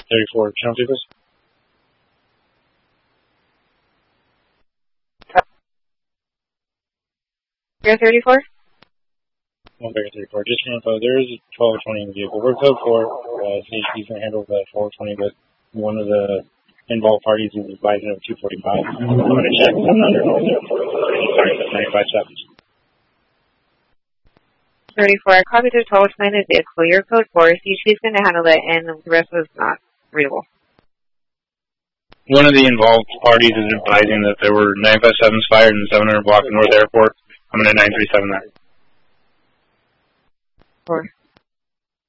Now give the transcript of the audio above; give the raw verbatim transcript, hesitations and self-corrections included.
thirty-four, channel two, please. Bear thirty-four? One Bear thirty-four. Just for info, there is a twelve twenty in the vehicle. We're code four. Uh, C H P's going to handle the twelve twenty, but one of the involved parties is advising of two forty-five. I'm going to check. I'm under Sorry, ninety-five seven. thirty-four. Copy to twelve twenty in the vehicle. Your code four. C H P's going to handle it, and the rest was not readable. One of the involved parties is advising that there were nine five sevens fired in the seven hundred block of North Airport. I'm going to nine three seven that. Four.